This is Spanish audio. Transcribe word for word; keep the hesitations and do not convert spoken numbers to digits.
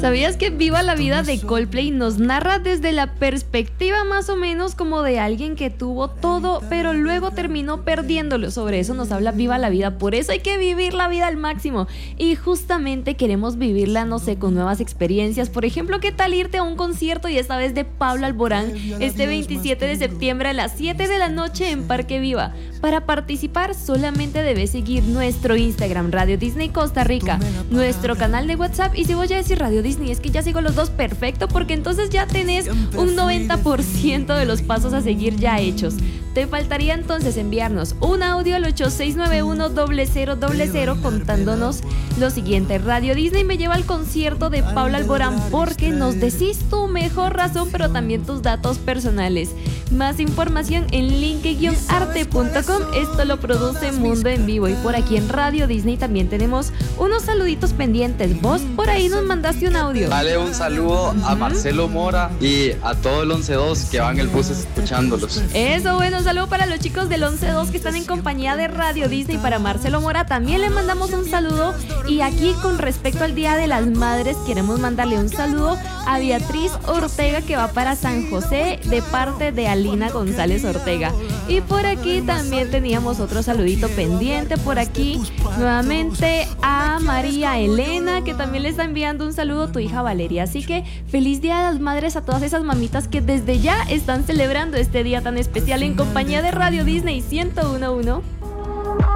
¿Sabías que Viva la Vida de Coldplay nos narra desde la perspectiva más o menos como de alguien que tuvo todo, pero luego terminó perdiéndolo? Sobre eso nos habla Viva la Vida. Por eso hay que vivir la vida al máximo. Y justamente queremos vivirla, no sé, con nuevas experiencias. Por ejemplo, ¿qué tal irte a un concierto y esta vez de Pablo Alborán este veintisiete de septiembre a las siete de la noche en Parque Viva? Para participar solamente debes seguir nuestro Instagram Radio Disney Costa Rica, nuestro canal de WhatsApp, y si voy a decir Radio Disney es que ya sigo los dos, perfecto, porque entonces ya tenés un noventa por ciento de los pasos a seguir ya hechos. Te faltaría entonces enviarnos un audio al ocho seis nueve uno cero cero cero cero contándonos lo siguiente: Radio Disney me lleva al concierto de Pablo Alborán, porque nos decís tu mejor razón, pero también tus datos personales. Más información en link guion arte punto com. Esto lo produce Mundo en Vivo. Y por aquí en Radio Disney también tenemos unos saluditos pendientes. Vos por ahí nos mandaste un audio. Dale un saludo a Marcelo Mora y a todo el once dos que van en el bus escuchándolos. Eso, bueno, un saludo para los chicos del once dos que están en compañía de Radio Disney. Para Marcelo Mora también le mandamos un saludo. Y aquí, con respecto al Día de las Madres, queremos mandarle un saludo a Beatriz Ortega, que va para San José, de parte de Alina González Ortega. Y por aquí también teníamos otro saludito pendiente. Por aquí nuevamente a María Elena, que también le está enviando un saludo a tu hija Valeria. Así que feliz Día de las Madres a todas esas mamitas que desde ya están celebrando este día tan especial en compañía de Radio Disney ciento uno punto uno.